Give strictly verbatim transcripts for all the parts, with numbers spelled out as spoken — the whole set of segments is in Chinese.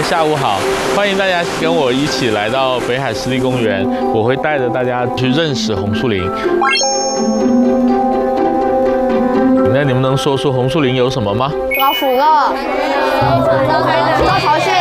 下午好，欢迎大家跟我一起来到北海湿地公园，我会带着大家去认识红树林。那你们能说出红树林有什么吗？ 老虎乐、招潮蟹、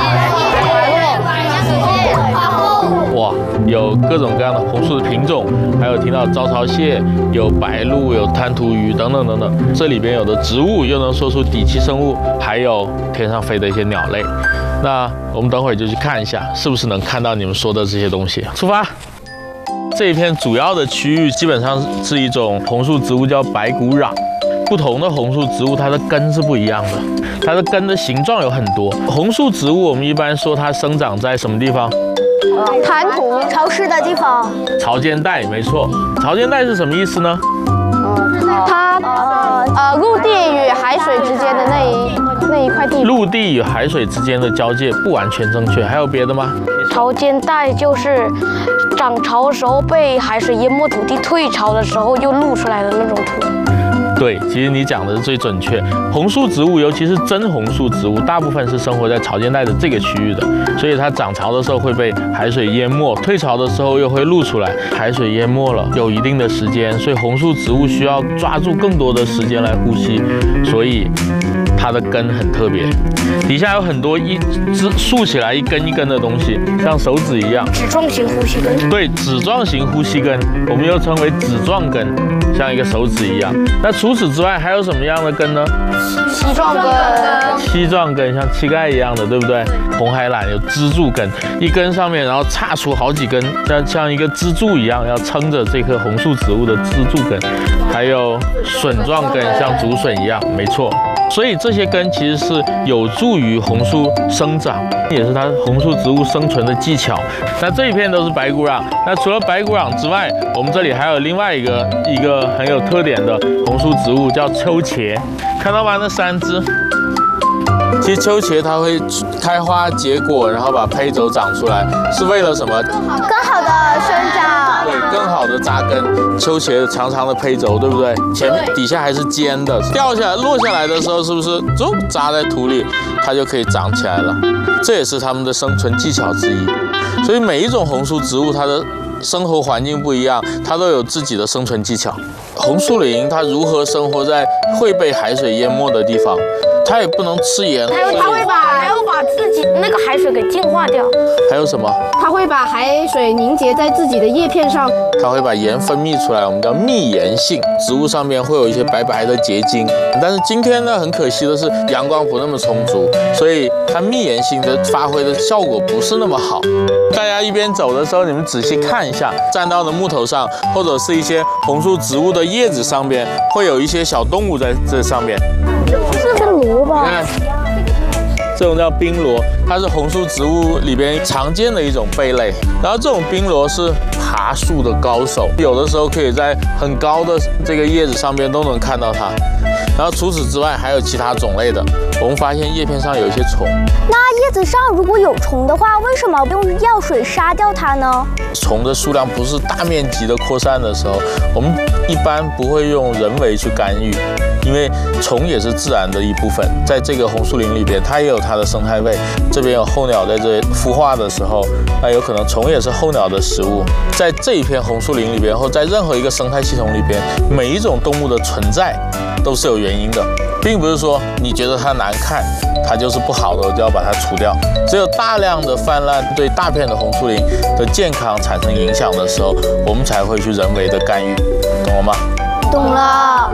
哇，有各种各样的红树的品种，还有听到招潮蟹，有白鹭，有滩涂鱼等等等等。这里边有的植物又能说出底栖生物，还有天上飞的一些鸟类。那我们等会儿就去看一下，是不是能看到你们说的这些东西。出发！这一片主要的区域基本上是一种红树植物，叫白骨壤。不同的红树植物，它的根是不一样的，它的根的形状有很多。红树植物我们一般说它生长在什么地方？ 滩涂潮湿的地方。 潮间带，没错。潮间带是什么意思呢？ 它呃呃陆地与海水之间的那一那一块地。 陆地与海水之间的交界不完全正确，还有别的吗？ 潮间带就是涨潮的时候被海水淹没土地，退潮的时候又露出来的那种土。 对，其实你讲的是最准确。红树植物，尤其是真红树植物，大部分是生活在潮间带的这个区域的，所以它涨潮的时候会被海水淹没，退潮的时候又会露出来。海水淹没了，有一定的时间，所以红树植物需要抓住更多的时间来呼吸，所以它的根很特别，底下有很多一枝竖起来一根一根的东西，像手指一样。 指状型呼吸根。 对，指状型呼吸根，我们又称为指状根，像一个手指一样。那除此之外还有什么样的根呢？ 膝状根。 膝状根像膝盖一样的，对不对？红海榄有支柱根，一根上面然后插出好几根，像像一个支柱一样，要撑着这棵红树植物的支柱根。还有笋状根，像竹笋一样，没错。所以这些根其实是有助于红树生长，也是它红树植物生存的技巧。那这一片都是白骨壤，那除了白骨壤之外，我们这里还有另外一个一个很有特点的红树植物，叫秋茄，看到吗？那三只。其实秋茄它会开花结果，然后把胚轴长出来，是为了什么？ 更好的生长。 对，更好的扎根。秋茄长长的胚轴，对不对？前面底下还是尖的，掉下来落下来的时候，是不是就扎在土里，它就可以长起来了？这也是它们的生存技巧之一。所以每一种红树植物，它的生活环境不一样，它都有自己的生存技巧。红树林它如何生活在会被海水淹没的地方？它也不能吃盐， 还有它会把还要把自己那个海水给净化掉。 还有什么？ 它会把海水凝结在自己的叶片上， 它会把盐分泌出来，我们叫密盐性。植物上面会有一些白白的结晶，但是今天呢，很可惜的是阳光不那么充足，所以它密盐性的发挥的效果不是那么好。大家一边走的时候，你们仔细看一下，站到的木头上，或者是一些红树植物的叶子上面，会有一些小动物在这上面。 是个螺吧？ 你看，这种叫冰螺，它是红树植物里边常见的一种贝类。然后这种冰螺是爬树的高手，有的时候可以在很高的这个叶子上边都能看到它。然后除此之外还有其他种类的，我们发现叶片上有一些虫。 那叶子上如果有虫的话，为什么不用药水杀掉它呢？ 虫的数量不是大面积的扩散的时候，我们一般不会用人为去干预。因为虫也是自然的一部分，在这个红树林里边，它也有它的生态位。这边有候鸟在这孵化的时候，那有可能虫也是候鸟的食物。在这一片红树林里边，或在任何一个生态系统里边，每一种动物的存在都是有原因的，并不是说你觉得它难看，它就是不好的，就要把它除掉。只有大量的泛滥对大片的红树林的健康产生影响的时候，我们才会去人为的干预，懂了吗？ 懂了。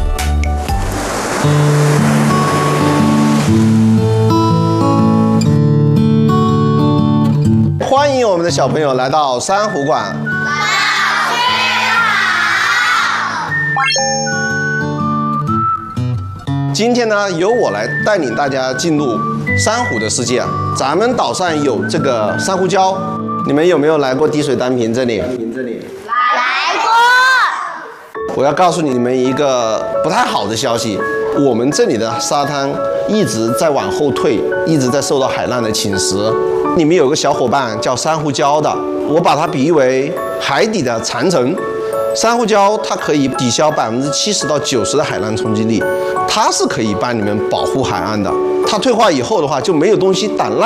欢迎我们的小朋友来到珊瑚馆。今天呢，由我来带领大家进入珊瑚的世界。咱们岛上有这个珊瑚礁，你们有没有来过滴水单坪这里？来过。我要告诉你们一个不太好的消息，我们这里的沙滩一直在往后退，一直在受到海浪的侵蚀。里面有个小伙伴叫珊瑚礁的，我把它比喻为海底的长城。珊瑚礁它可以抵消百分之七十到九十的海浪冲击力，它是可以帮你们保护海岸的。它退化以后的话，就没有东西挡浪。